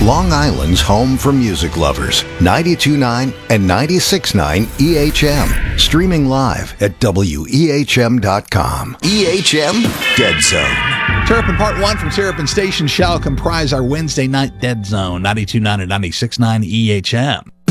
Long Island's home for music lovers. 92.9 and 96.9 EHM. Streaming live at WEHM.com. EHM Dead Zone. Terrapin Part 1 from Terrapin Station shall comprise our Wednesday night Dead Zone. 92.9 and 96.9 EHM.